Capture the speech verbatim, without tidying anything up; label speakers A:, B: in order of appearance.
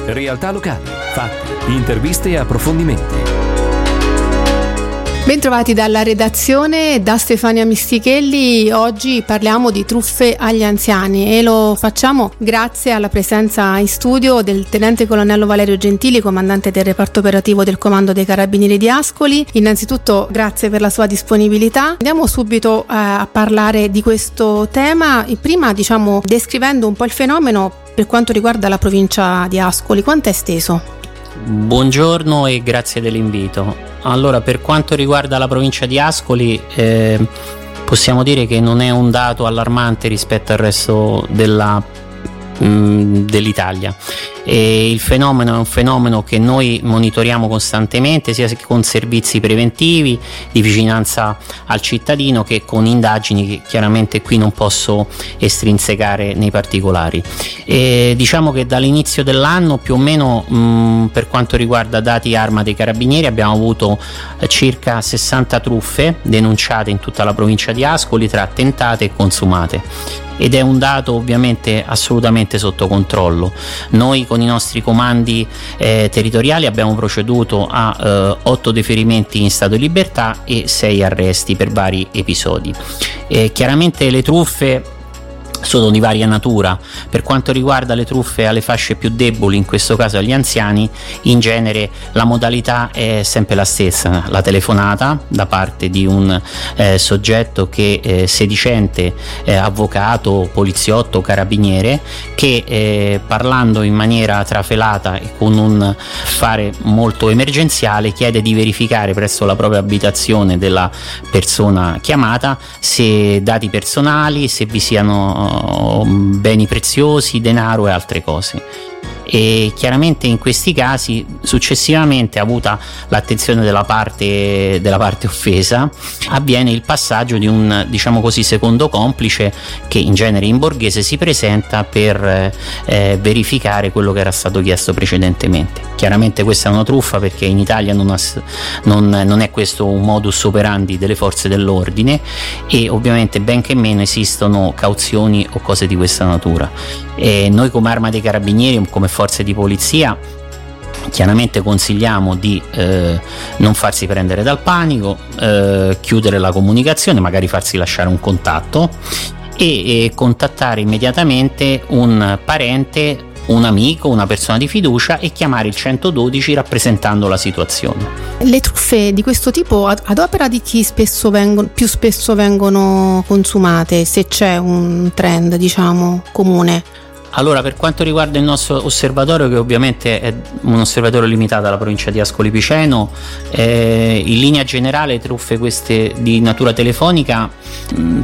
A: Realtà locali, fatti, interviste e approfondimenti.
B: Bentrovati dalla redazione, da Stefania Mistichelli. Oggi parliamo di truffe agli anziani e lo facciamo grazie alla presenza in studio del tenente colonnello Valerio Gentili, comandante del reparto operativo del comando dei carabinieri di Ascoli. Innanzitutto grazie per la sua disponibilità. Andiamo subito eh, a parlare di questo tema, prima diciamo descrivendo un po' il fenomeno per quanto riguarda la provincia di Ascoli. Quanto è esteso?
C: Buongiorno e grazie dell'invito. Allora, per quanto riguarda la provincia di Ascoli, eh, possiamo dire che non è un dato allarmante rispetto al resto della, mh, dell'Italia. E il fenomeno è un fenomeno che noi monitoriamo costantemente, sia con servizi preventivi di vicinanza al cittadino che con indagini che chiaramente qui non posso estrinsecare nei particolari. E diciamo che dall'inizio dell'anno più o meno mh, per quanto riguarda dati Arma dei Carabinieri abbiamo avuto eh, circa sessanta truffe denunciate in tutta la provincia di Ascoli tra tentate e consumate. Ed è un dato ovviamente assolutamente sotto controllo. Noi con i nostri comandi eh, territoriali abbiamo proceduto a eh, otto deferimenti in stato di libertà e sei arresti per vari episodi. Eh, chiaramente le truffe sono di varia natura. Per quanto riguarda le truffe alle fasce più deboli, in questo caso agli anziani, in genere la modalità è sempre la stessa: la telefonata da parte di un eh, soggetto che eh, sedicente, eh, avvocato, poliziotto, carabiniere, che eh, parlando in maniera trafelata e con un fare molto emergenziale chiede di verificare presso la propria abitazione della persona chiamata se dati personali, se vi siano beni preziosi, denaro e altre cose. E chiaramente in questi casi successivamente, avuta l'attenzione della parte della parte offesa, avviene il passaggio di un, diciamo così, secondo complice che in genere in borghese si presenta per eh, verificare quello che era stato chiesto precedentemente. Chiaramente questa è una truffa perché in Italia non, ha, non, non è questo un modus operandi delle forze dell'ordine e ovviamente benché meno esistono cauzioni o cose di questa natura. E noi come Arma dei Carabinieri, come forze di polizia, chiaramente consigliamo di eh, non farsi prendere dal panico, eh, chiudere la comunicazione, magari farsi lasciare un contatto e, e contattare immediatamente un parente, un amico, una persona di fiducia e chiamare il centododici rappresentando la situazione.
B: Le truffe di questo tipo ad, ad opera di chi spesso vengono, più spesso vengono consumate, se c'è un trend diciamo comune?
C: Allora, per quanto riguarda il nostro osservatorio, che ovviamente è un osservatorio limitato alla provincia di Ascoli Piceno, eh, in linea generale truffe queste di natura telefonica mh,